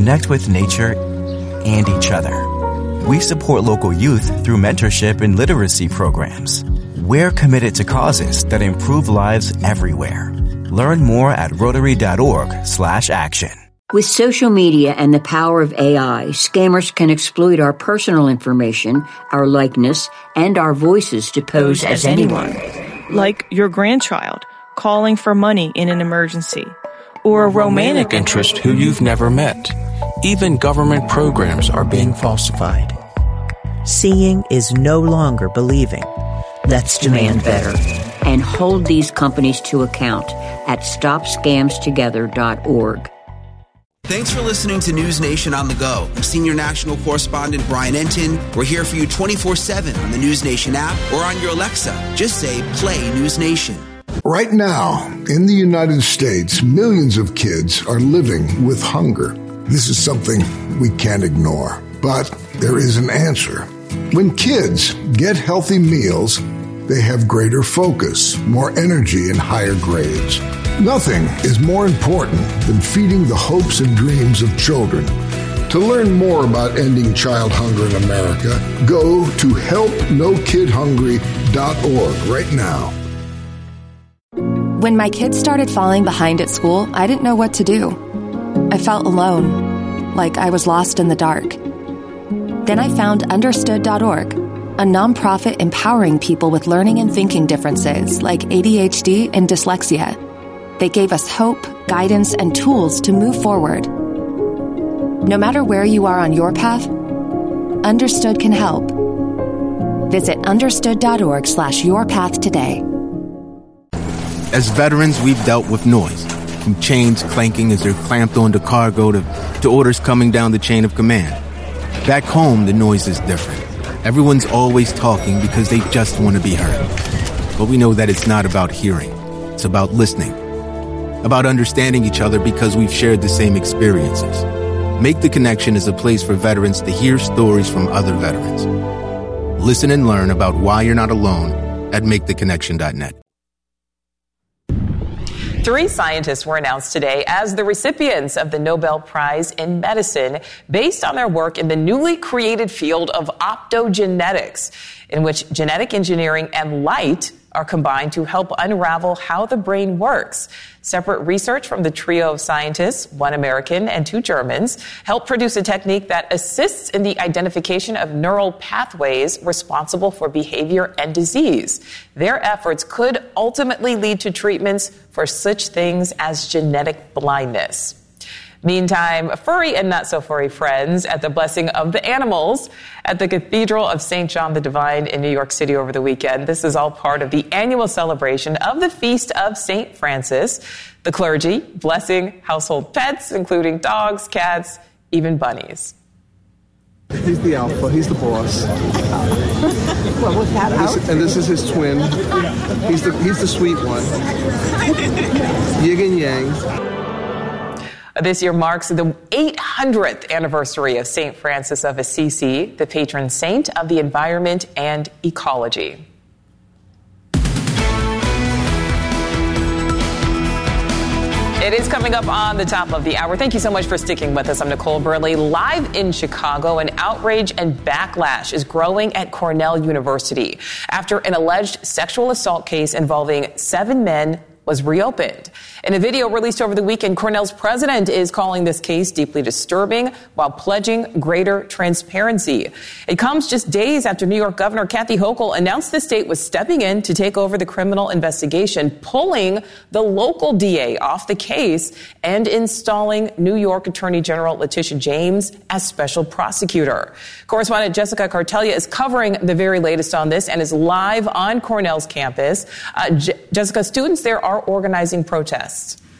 connect with nature and each other. We support local youth through mentorship and literacy programs. We're committed to causes that improve lives everywhere. Learn more at Rotary.org/action. With social media and the power of AI, scammers can exploit our personal information, our likeness, and our voices to pose as anyone. Like your grandchild calling for money in an emergency, or a romantic interest who you've never met. Even government programs are being falsified. Seeing is no longer believing. Let's demand better and hold these companies to account at StopScamsTogether.org. Thanks for listening to News Nation on the Go. I'm Senior National Correspondent Brian Entin. We're here for you 24/7 on the News Nation app or on your Alexa. Just say, play News Nation. Right now, in the United States, millions of kids are living with hunger. This is something we can't ignore, but there is an answer. When kids get healthy meals, they have greater focus, more energy, and higher grades. Nothing is more important than feeding the hopes and dreams of children. To learn more about ending child hunger in America, go to helpnokidhungry.org right now. When my kids started falling behind at school, I didn't know what to do. I felt alone, like I was lost in the dark. Then I found Understood.org, a nonprofit empowering people with learning and thinking differences like ADHD and dyslexia. They gave us hope, guidance, and tools to move forward. No matter where you are on your path, Understood can help. Visit understood.org/yourpath today. As veterans, we've dealt with noise, from chains clanking as they're clamped onto cargo to orders coming down the chain of command. Back home, the noise is different. Everyone's always talking because they just want to be heard. But we know that it's not about hearing. It's about listening. About understanding each other because we've shared the same experiences. Make the Connection is a place for veterans to hear stories from other veterans. Listen and learn about why you're not alone at maketheconnection.net. 3 scientists were announced today as the recipients of the Nobel Prize in Medicine based on their work in the newly created field of optogenetics, in which genetic engineering and light are combined to help unravel how the brain works. Separate research from the trio of scientists, 1 American and 2 Germans, helped produce a technique that assists in the identification of neural pathways responsible for behavior and disease. Their efforts could ultimately lead to treatments for such things as genetic blindness. Meantime, furry and not so furry friends at the Blessing of the Animals at the Cathedral of St. John the Divine in New York City over the weekend. This is all part of the annual celebration of the Feast of St. Francis. The clergy blessing household pets, including dogs, cats, even bunnies. He's the alpha. He's the boss. Well, was that out? And this is his twin. He's the sweet one. Yin and yang. This year marks the 800th anniversary of St. Francis of Assisi, the patron saint of the environment and ecology. It is coming up on the top of the hour. Thank you so much for sticking with us. I'm Nicole Burley. Live in Chicago, an outrage and backlash is growing at Cornell University after an alleged sexual assault case involving 7 men was reopened. In a video released over the weekend, Cornell's president is calling this case deeply disturbing while pledging greater transparency. It comes just days after New York Governor Kathy Hochul announced the state was stepping in to take over the criminal investigation, pulling the local DA off the case and installing New York Attorney General Letitia James as special prosecutor. Correspondent Jessica Cartelia is covering the very latest on this and is live on Cornell's campus. Jessica, students there are organizing protests.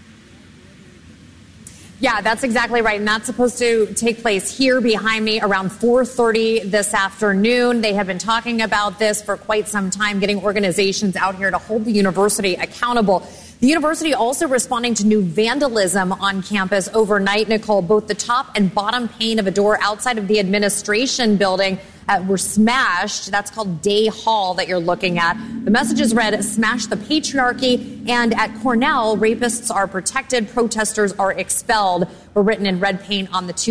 Yeah, that's exactly right. And that's supposed to take place here behind me around 4:30 this afternoon. They have been talking about this for quite some time, getting organizations out here to hold the university accountable. The university also responding to new vandalism on campus overnight, Nicole. Both the top and bottom pane of a door outside of the administration building were smashed. That's called Day Hall that you're looking at. The messages read, "Smash the patriarchy," and at Cornell, rapists are protected, protesters are expelled, were written in red paint on the two